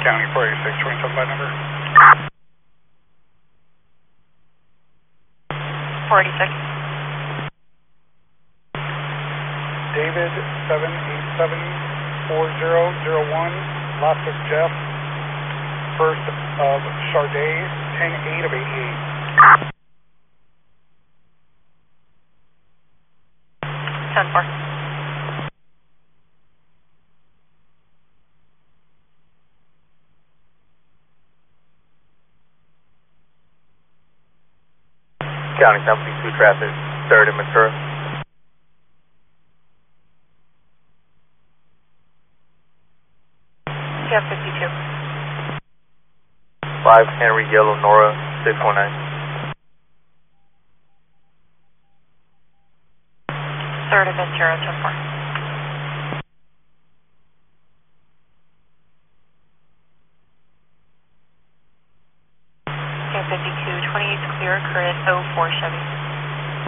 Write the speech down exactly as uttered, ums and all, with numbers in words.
County four eighty-six, twenty-seven by number. four eighty-six. David seven eight seven four zero zero one, last of Jeff, first of Charday, ten eight of eighty-eight. ten four. County seven two traffic, third and Ventura. Jeff fifty-two. five Henry Yellow Nora, six one nine. Third and Ventura, ten four. Jeff fifty-two, twenty-eight clear, current oh four Chevy.